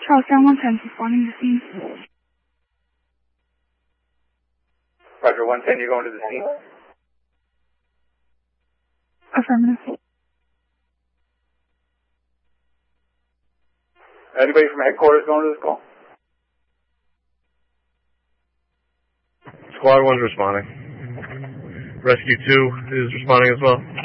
Charles Down 110 responding to the scene. Roger 110, you're going to the scene? Affirmative. Anybody from headquarters going to this call? Squad 1's responding. Rescue 2 is responding as well.